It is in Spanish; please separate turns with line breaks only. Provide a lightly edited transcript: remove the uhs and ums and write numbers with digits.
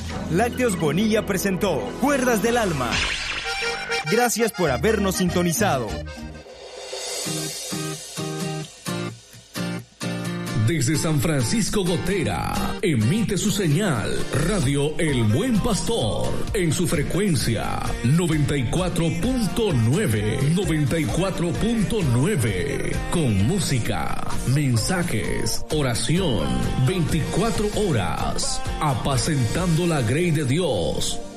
Lácteos Bonilla presentó Cuerdas del Alma. Gracias por habernos sintonizado.
Desde San Francisco Gotera, emite su señal Radio El Buen Pastor en su frecuencia 94.9, con música, mensajes, oración, 24 horas, apacentando la grey de Dios.